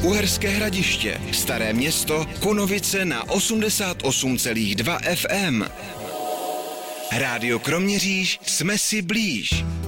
Uherské Hradiště, Staré Město, Konovice na 88,2 FM. Rádio Kroměříž, jsme si blíž.